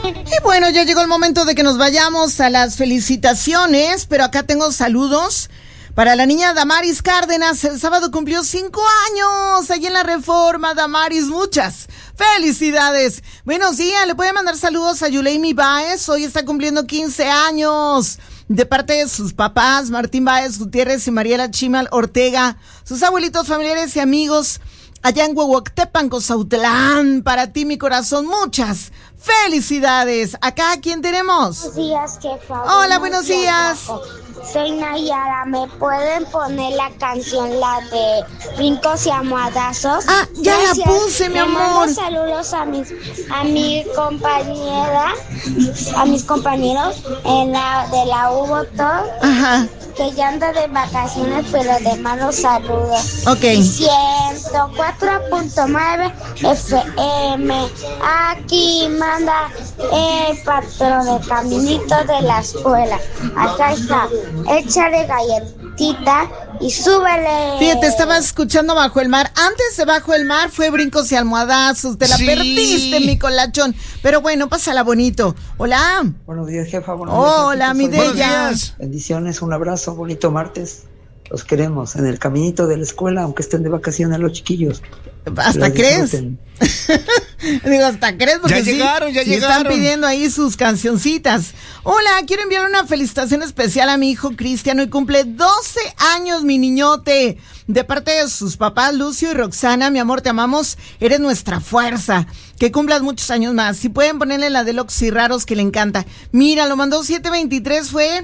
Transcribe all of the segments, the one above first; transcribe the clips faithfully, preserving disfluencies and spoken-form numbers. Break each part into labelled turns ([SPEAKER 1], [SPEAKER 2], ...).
[SPEAKER 1] Y bueno, ya llegó el momento de que nos vayamos a las felicitaciones, pero acá tengo saludos para la niña Damaris Cárdenas. El sábado cumplió cinco años allí en la Reforma. Damaris, muchas felicidades. Buenos días, le puede mandar saludos a Yuleimi Báez, hoy está cumpliendo quince años. De parte de sus papás, Martín Báez Gutiérrez y Mariela Chimal Ortega, sus abuelitos, familiares y amigos allá en Huehuactepan, Cozautlán. Para ti, mi corazón, muchas felicidades. Acá, ¿quién tenemos?
[SPEAKER 2] Buenos días, jefa.
[SPEAKER 1] Hola, buenos días.
[SPEAKER 2] Soy Nayara. ¿Me pueden poner la canción, la de Brincos y Almohadazos?
[SPEAKER 1] Ah, ya
[SPEAKER 2] Gracias.
[SPEAKER 1] la puse, mi
[SPEAKER 2] Le
[SPEAKER 1] amor.
[SPEAKER 2] mando saludos a mis, a mi compañera, a mis compañeros en la, de la U Botón.
[SPEAKER 1] Ajá.
[SPEAKER 2] Que ya anda de vacaciones, pero de malos saludos.
[SPEAKER 1] Ok.
[SPEAKER 2] ciento cuatro punto nueve F M. Aquí manda el patrón de Caminito de la Escuela. Acá está. Échale galletita y súbele.
[SPEAKER 1] Fíjate, estaba escuchando Bajo el Mar. Antes de Bajo el Mar fue Brincos y Almohadazos. Te la
[SPEAKER 3] Sí.
[SPEAKER 1] perdiste, mi colachón. Pero bueno, pásala bonito. Hola.
[SPEAKER 4] Buenos días, jefa. Buenos
[SPEAKER 1] Hola,
[SPEAKER 4] días,
[SPEAKER 1] mi
[SPEAKER 3] Buenos
[SPEAKER 1] Della.
[SPEAKER 3] días.
[SPEAKER 4] Bendiciones, un abrazo, bonito martes. Los queremos en el caminito de la escuela, aunque estén de vacaciones los chiquillos.
[SPEAKER 1] ¿Hasta
[SPEAKER 4] Los
[SPEAKER 1] crees?
[SPEAKER 4] disfruten.
[SPEAKER 1] Digo, ¿hasta crees? Porque
[SPEAKER 3] Ya
[SPEAKER 1] sí,
[SPEAKER 3] llegaron, ya
[SPEAKER 1] sí
[SPEAKER 3] llegaron.
[SPEAKER 1] están pidiendo ahí sus cancioncitas. Hola, quiero enviar una felicitación especial a mi hijo Cristiano y cumple doce años, mi niñote. De parte de sus papás, Lucio y Roxana, mi amor, te amamos, eres nuestra fuerza. Que cumplas muchos años más. Si pueden ponerle la de Locos y Raros, que le encanta. Mira, lo mandó siete veintitrés, fue...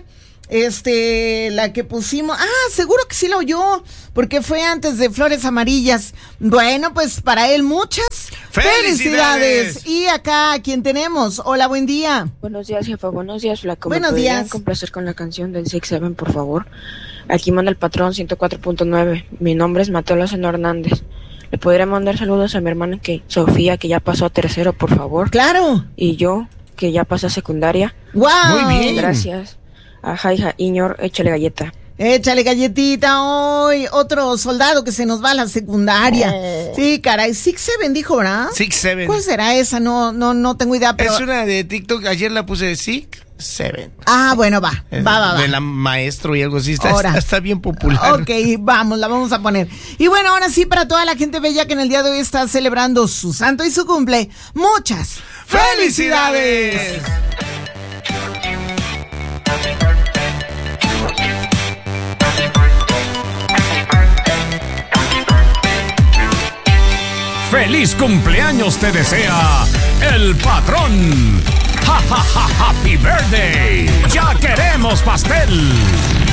[SPEAKER 1] Este, la que pusimos, ah, seguro que sí la oyó, porque fue antes de Flores Amarillas. Bueno, pues para él muchas felicidades.
[SPEAKER 3] ¡Felicidades!
[SPEAKER 1] Y acá, ¿a quién tenemos? Hola, buen día.
[SPEAKER 5] Buenos días, jefa. Buenos días, flaco.
[SPEAKER 1] Buenos
[SPEAKER 5] ¿Me podrían
[SPEAKER 1] días.
[SPEAKER 5] complacer con la canción del Six Seven, por favor? Aquí manda el patrón ciento cuatro punto nueve. Mi nombre es Mateo Lozano Hernández. ¿Le podría mandar saludos a mi hermana, que Sofía, que ya pasó a tercero, por favor?
[SPEAKER 1] Claro.
[SPEAKER 5] Y yo, que ya pasé a secundaria.
[SPEAKER 1] Wow.
[SPEAKER 3] Muy bien.
[SPEAKER 5] Gracias. A Jaija Iñor, échale galleta.
[SPEAKER 1] Échale galletita hoy. Otro soldado que se nos va a la secundaria.
[SPEAKER 3] Oh.
[SPEAKER 1] Sí, caray. Six Seven dijo, ¿verdad?
[SPEAKER 3] Six Seven.
[SPEAKER 1] ¿Cuál será esa? No, no, no tengo idea, pero...
[SPEAKER 3] Es una de TikTok, ayer la puse de Six Seven.
[SPEAKER 1] Ah, bueno, va. Va, va, va.
[SPEAKER 3] De la maestro y algo así. Está,
[SPEAKER 1] Ahora.
[SPEAKER 3] está, está bien popular.
[SPEAKER 1] Ok, vamos, la vamos a poner. Y bueno, ahora sí, para toda la gente bella que en el día de hoy está celebrando su santo y su cumple, muchas felicidades.
[SPEAKER 6] ¡Feliz cumpleaños te desea el patrón! ¡Ja, ja, ja! ¡Happy birthday! ¡Ya queremos pastel!